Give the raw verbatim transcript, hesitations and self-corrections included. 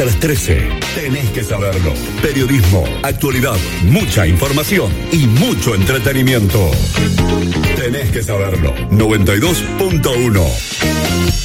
hasta las trece. Tenés que saberlo. Periodismo, actualidad, mucha información y mucho entretenimiento. Tenés que saberlo. noventa y dos punto uno.